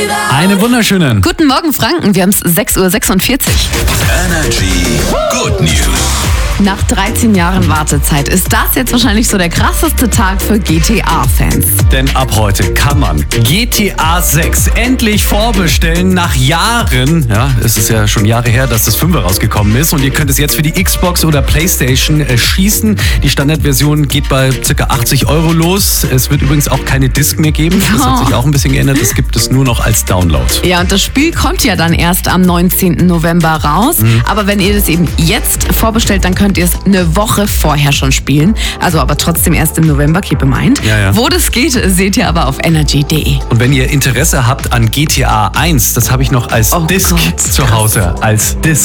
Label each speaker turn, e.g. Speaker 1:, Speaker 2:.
Speaker 1: Einen wunderschönen
Speaker 2: Guten Morgen, Franken. Wir haben es 6:46 Uhr.
Speaker 3: Energy Good News.
Speaker 2: Nach 13 Jahren Wartezeit ist das jetzt wahrscheinlich so der krasseste Tag für GTA-Fans.
Speaker 1: Denn ab heute kann man GTA 6 endlich vorbestellen. Nach Jahren, ja, es ist ja schon Jahre her, dass das 5er rausgekommen ist. Und ihr könnt es jetzt für die Xbox oder Playstation schießen. Die Standardversion geht bei ca. 80 € los. Es wird übrigens auch keine Disc mehr geben. Das hat sich auch ein bisschen geändert. Das gibt es nur noch als Download.
Speaker 2: Ja, und das Spiel kommt ja dann erst am 19. November raus. Aber wenn ihr das eben jetzt vorbestellt, dann könnt ihr es eine Woche vorher schon spielen. Also aber trotzdem erst im November, keep in mind.
Speaker 1: Ja.
Speaker 2: Wo das geht, seht ihr aber auf energy.de.
Speaker 1: Und wenn ihr Interesse habt an GTA 1, das habe ich noch als Disc
Speaker 2: Gott,
Speaker 1: zu Hause. Als Disc.